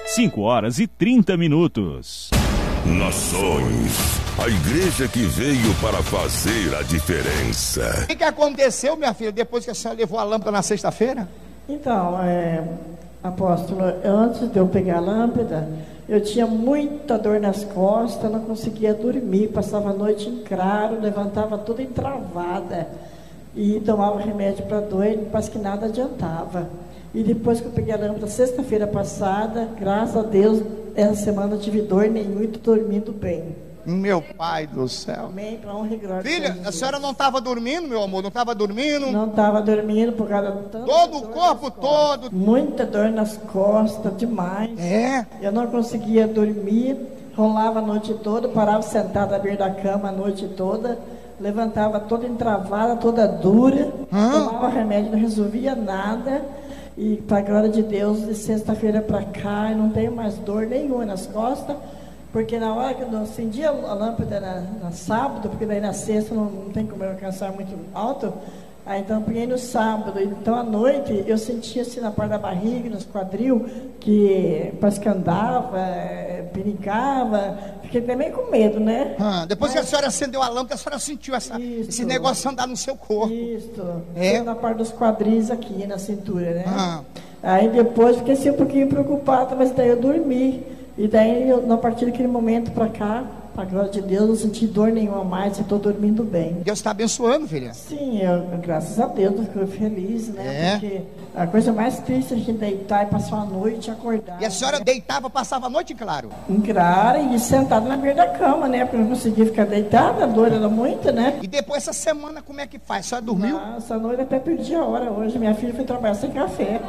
5h30. Nações, a igreja que veio para fazer a diferença. O que aconteceu, minha filha, depois que a senhora levou a lâmpada na sexta-feira? Então, apóstolo, antes de eu pegar a lâmpada, eu tinha muita dor nas costas, não conseguia dormir, passava a noite em claro, levantava toda entravada e tomava remédio para dor, parece que nada adiantava. E depois que eu peguei a lâmpada sexta-feira passada, graças a Deus, essa semana eu tive dor nenhuma e estou dormindo bem. Meu pai do céu. Amém, para honra e glória. Filha, a senhora não estava dormindo, meu amor? Não estava dormindo? Não estava dormindo por causa de tanta todo o corpo todo. Muita dor nas costas, demais. É? Eu não conseguia dormir, rolava a noite toda, parava sentada à beira da cama a noite toda, levantava toda entravada, toda dura, tomava remédio, não resolvia nada. E para a glória de Deus, de sexta-feira para cá, eu não tenho mais dor nenhuma nas costas, porque na hora que eu acendi a lâmpada na sábado, porque daí na sexta não tem como eu alcançar muito alto, aí então eu peguei no sábado, então à noite eu sentia assim na parte da barriga, nos quadril, que parece que andava, pericava, fiquei também com medo, né? Depois que a senhora acendeu a lâmpada, a senhora sentiu esse negócio andar no seu corpo. Isso, na parte dos quadris aqui, na cintura, né? Aí depois fiquei assim um pouquinho preocupada, mas daí eu dormi. E daí, a partir daquele momento para cá, para a glória de Deus, não senti dor nenhuma mais, estou dormindo bem. Deus está abençoando, filha? Sim, graças a Deus, eu fico feliz, né? Porque a coisa mais triste é a gente deitar e passar a noite e acordar. E a senhora deitava, passava a noite em claro? Em claro e sentada na beira da cama, né? Porque eu não conseguia ficar deitada, a dor era muita, né? E depois, essa semana, como é que faz? A senhora dormiu? Essa noite até perdi a hora hoje. Minha filha foi trabalhar sem café.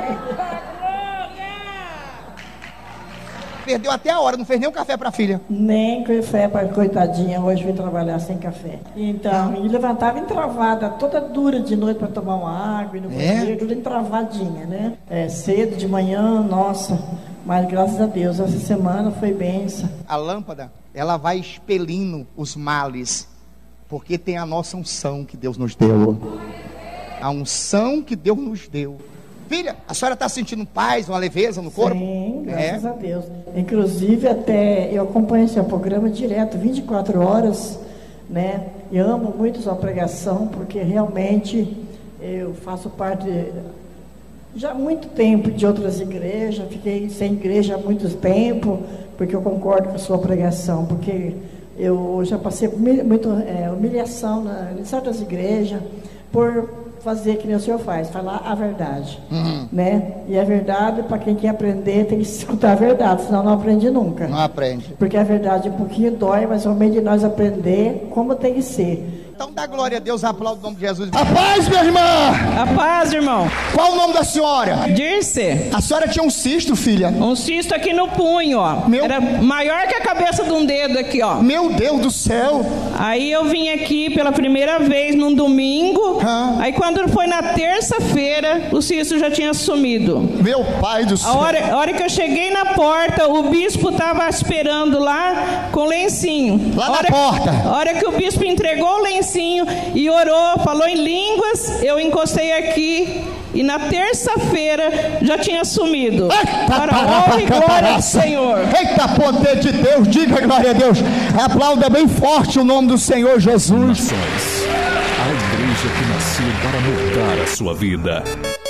Perdeu até a hora, não fez nem um café para a filha? Nem café para coitadinha, hoje fui trabalhar sem café. Então, e levantava entravada, toda dura de noite para tomar uma água, e no banheiro, toda entravadinha, né? Cedo de manhã, nossa, mas graças a Deus, essa semana foi bênção. A lâmpada, ela vai expelindo os males, porque tem a nossa unção que Deus nos deu. A unção que Deus nos deu. Filha, a senhora está sentindo paz, uma leveza no corpo? Sim, graças a Deus. Inclusive, até eu acompanho esse programa direto, 24 horas, né? E amo muito sua pregação, porque realmente eu faço parte já há muito tempo de outras igrejas, fiquei sem igreja há muito tempo, porque eu concordo com a sua pregação, porque eu já passei por muita humilhação em certas igrejas, por fazer que nem o senhor faz, falar a verdade, né? E a verdade, para quem quer aprender, tem que escutar a verdade, senão não aprende nunca. Não aprende. Porque a verdade um pouquinho dói, mas ao meio de nós aprender como tem que ser. Então dá glória a Deus, aplauda o nome de Jesus. A paz, minha irmã! A paz, irmão. Qual o nome da senhora? Dirce. A senhora tinha um cisto, filha? Um cisto aqui no punho, ó. Era maior que a cabeça de um dedo aqui, ó. Meu Deus do céu! Aí eu vim aqui pela primeira vez num domingo. Aí quando foi na terça-feira, o cisto já tinha sumido. Meu pai do céu! A hora que eu cheguei na porta, o bispo estava esperando lá com lencinho. Lá na porta? A hora que o bispo entregou o lencinho e orou, falou em línguas, eu encostei aqui e na terça-feira já tinha sumido. Para a honra e glória do Senhor. Eita, poder de Deus, diga glória a Deus. Aplauda bem forte o nome do Senhor Jesus. Nações, a igreja que nasceu para mudar a sua vida.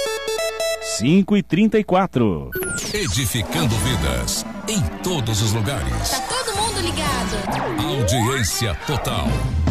5h34. Edificando vidas em todos os lugares. Tá todo mundo ligado. Audiência total.